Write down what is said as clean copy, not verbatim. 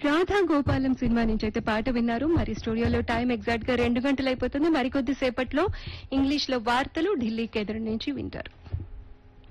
Radha Gopalam cinema నుంచి అయితే పాట విన్నారు. మరి స్టూడియోలో టైం ఎగ్జాక్ట్ గా 2 గంటలు అయిపోతుంది. మరికొద్ది సేపట్లో ఇంగ్లీష్ లో వార్తలు ఢిల్లీ కేంద్రం నుంచి వింటారు.